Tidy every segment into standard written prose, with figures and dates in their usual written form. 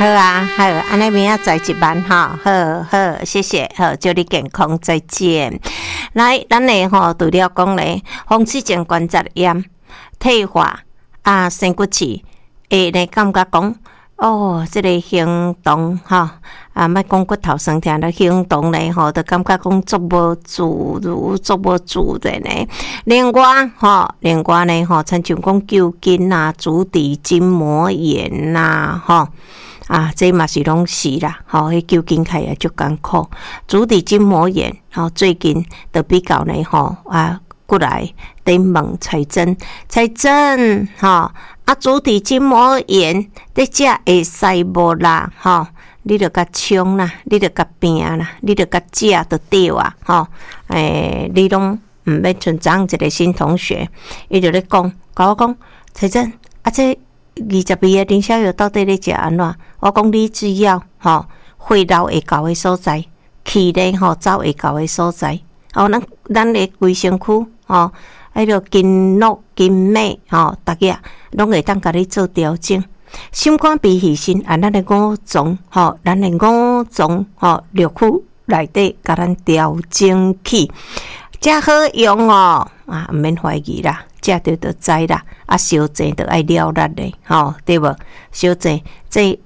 好啊，好，安尼明仔载一万哈，好，谢谢，好，祝你健康，再见。来，咱嘞吼，除了讲咧，风湿症、关节炎、退化啊、生骨刺，会咧感觉讲，哦，这个行动哈，啊，莫讲骨头酸痛，咧行动咧吼，就感觉讲做无自如，做无自然咧。另外呢吼，亲像讲揪筋啊、足底筋膜炎呐，吼。啊，这嘛是拢是啦，吼，迄揪筋开也足艰苦，足底筋膜炎，吼，最近就比较呢，吼啊，过来得问财政，吼，啊，足底筋膜炎，你食会使无啦，吼，你着甲冲啦，你着甲拼啦，你着甲食就对啊，吼，你拢毋免像昨一个新同学，伊就咧讲，甲我讲，财政啊，这。22个林逍遥到底咧食安怎？我讲你只要吼血流会到的所在，气咧吼走会到的所在，哦，咱的规身躯吼，迄个筋络筋脉吼，逐个拢会当甲你做调整。心肝脾肺肾啊，咱的五脏吼，咱的五脏吼，六腑内底甲咱调整起，遮好用哦啊，毋免怀疑啦。食着就知啦，啊，烧济就爱了力嘞，吼，对无？烧济，这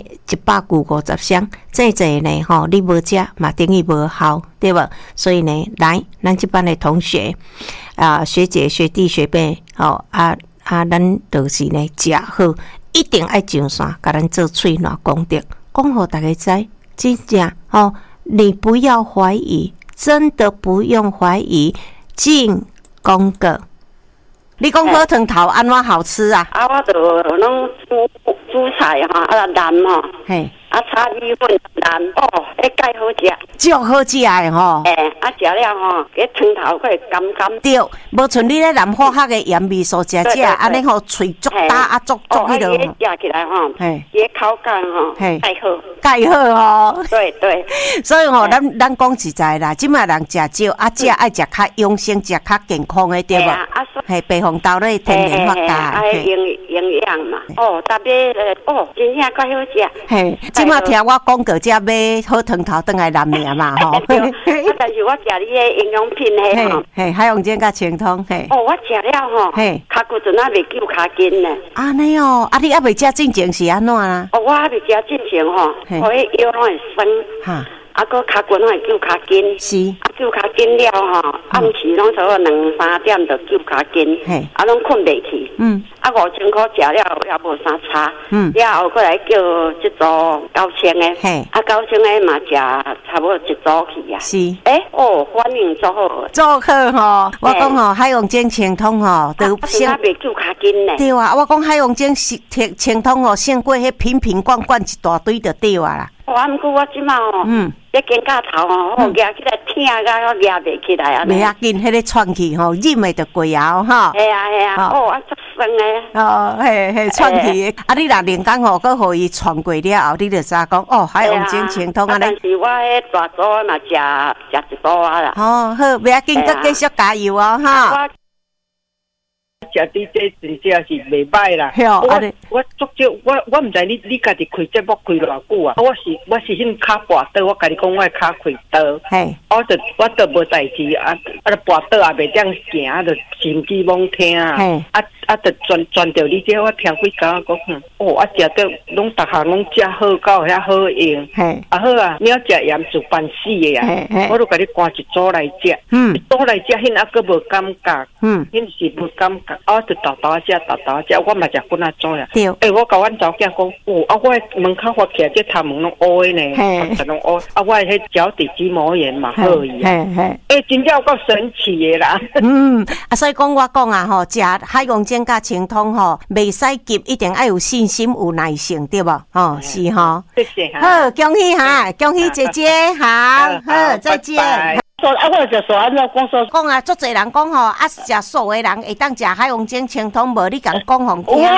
100句50双，这济呢，吼，你无食嘛，等于无效，对无？所以呢，来，咱这班的同学啊，学姐、学弟、学妹，吼，咱就是呢，食好，一定爱上线，甲咱做喙暖功德，讲互大家知，真正吼，你不要怀疑，真的不用怀疑，进功课。你讲火汤头安怎好吃啊？ 啊，我就拢煮菜哈，啊烂吼， 嘿， 啊炒米粉烂哦，迄介好食， 足好食的吼。 啊食了吼，迄汤头会甘甘。 对，无像你咧南火黑的盐味素食，安尼吼脆足大啊，足迄落。食起来吼，伊口感吼，介好吼。 对。 所以吼，咱讲实在啦，即卖人食少，啊食爱食较养生，食较健康的对无？嘿，白红豆咧天然发芽， 营养嘛。哦，特别真正介好食。 嘿，即卖听我讲过，才买好汤头转来南面嘛吼。 但是我食你的营养品嘿吼， 嘿，海洋煎甲清汤嘿。 我食了吼，嘿，骹骨阵仔未揪骹筋呢。 安尼哦，啊你还未食进前是安怎啦？ 我还未食进前吼，我迄腰拢会酸。哈。啊，个骹骨拢会揪骹筋， 是啊， 揪骹筋了吼，暗时拢差不多2-3点就揪骹筋，啊，拢困袂去，啊，5000块食了也无啥差，了后过来叫一组9000的，啊，9000的嘛食差不多一组去啊， 是， 反应足好， 足好吼，我讲吼海洋煎清汤吼， 都先袂揪骹筋呢， 对啊，我讲海洋煎清汤吼，胜过迄瓶罐一大堆就对啊啦。 毋过我即马吼，迄肩胛头吼，夹起来疼甲我夹袂起来啊！ 袂要紧，迄个喘气吼，忍的就过啊吼。 系啊，啊足酸诶。 嘿，喘气的。啊，你若连讲吼，佮互伊喘过了后，你就知讲海洋煎清汤安尼。 但是我迄大组嘛食一组啊啦。 好，袂要紧，佮继续加油哦，哈。 食你这真正是袂歹啦！我足少，我毋知你家己开节目开偌久啊？我是迄骹跋倒，我甲你讲我骹开倒，我都无代志啊，就跋倒也袂当行，啊，就心肌懵听啊，就转着你这我听几讲讲，啊食到拢逐项拢食好到遐好用，啊好啊，你要食盐就烦死的啊！我都甲你赶一组来食，一组来食，迄还佫无感觉，迄是无感觉。啊，就豆食，我嘛食滚啊煮呀。对。我甲阮查某囝讲，啊，我门口发起来，这头毛拢乌的呢，全拢乌。啊，我迄脚底筋膜炎嘛好伊啊。真正有够神奇的啦。 所以讲我讲啊，吼，食海洋煎甲清汤吼，袂使急，一定要有信心、有耐性，对无？是吼。 谢谢哈。 好，恭喜哈，恭喜姐姐，好，再见。 我就说安怎讲啊，足侪人讲吼，啊食素的人会当食海洋煎清汤，无你敢讲互听？ 有啊，足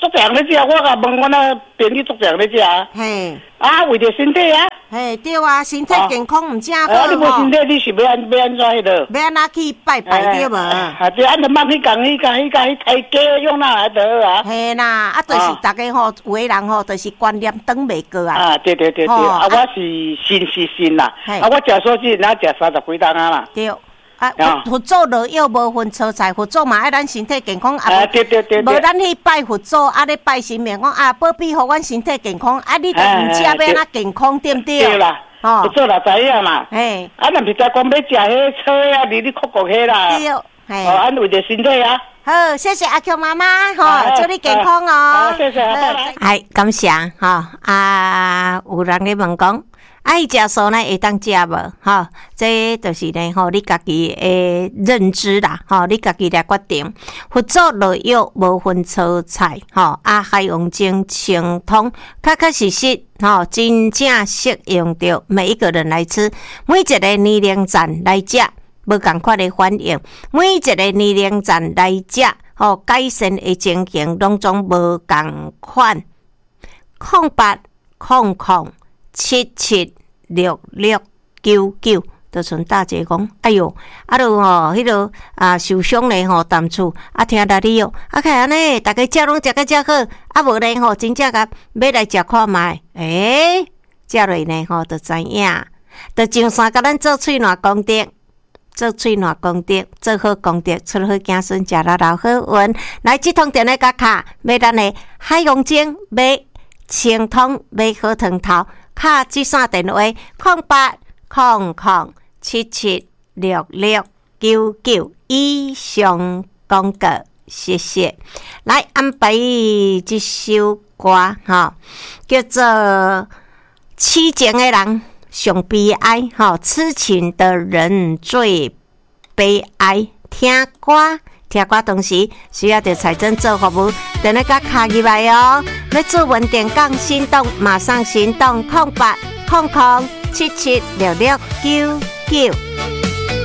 足常咧食，我甲问我那朋友足常咧食。嘿，为着身体啊。 嘿，对啊，身体健康唔正好。 你无身体，你是要安怎迄落？ 要安怎去拜拜对无？ 对，按着慢去讲，迄抬价用哪来得啊？ 嘿啦，就是大家吼，有个人吼，就是观念转袂过啊。 对，我是信啦。我食素食哪食30几档啊啦。 对。佛祖落药无分蔬菜，佛祖嘛爱咱身体健康。 对。 无咱去拜佛祖，咧拜神明，讲保庇互阮身体健康，你就唔食要安怎健康，对不对？ 对啦，佛祖啦知影嘛。嘿，若是再讲要食迄草啊，你酷迄啦。对，嘿，安为着身体啊。 好，谢谢阿强妈妈，祝你健康哦。 谢谢， 哎，感谢有人咧问讲。伊食素呢会当食无？这就是呢你家己的认知啦，你家己来决定。佛祖落药无分蔬菜，海洋精清通，确实，真正适用着每一个人来吃。每一个年龄层来食，无同款的反应；每一个年龄层来食，改善的情形拢总无同款。0800776699，就像大姐讲，哎哟，迄落受伤咧淡厝，听到你看安尼，大家食拢食个遮好，无咧真正甲要来食看卖，食落呢就知影，就上山甲咱做喙烂功德，做好功德，出好子孙，食了老好运。来，这通电话甲卡，买咱的海洋精，买清通，买好汤头。卡这线电话0800776699，以上广告，谢谢。来安排这首歌叫做《痴情的人上悲哀》痴情的人最悲哀。听歌同时需要着财政做服务，等下甲卡入来哦。要做文电讲心动，马上行动，0800776699。